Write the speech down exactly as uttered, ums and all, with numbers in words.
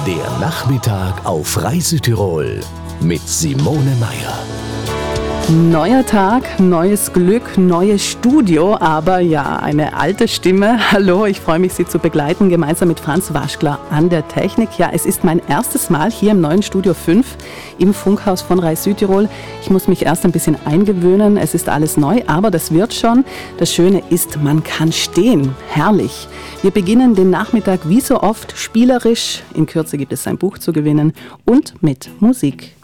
Der Nachmittag auf Rai Südtirol mit Simone Meier. Neuer Tag, neues Glück, neues Studio, aber ja, eine alte Stimme. Hallo, ich freue mich, Sie zu begleiten, gemeinsam mit Franz Waschler an der Technik. Ja, es ist mein erstes Mal hier im neuen Studio fünf im Funkhaus von Rai Südtirol. Ich muss mich erst ein bisschen eingewöhnen, es ist alles neu, aber das wird schon. Das Schöne ist, man kann stehen. Herrlich. Wir beginnen den Nachmittag wie so oft spielerisch. In Kürze gibt es ein Buch zu gewinnen und mit Musik.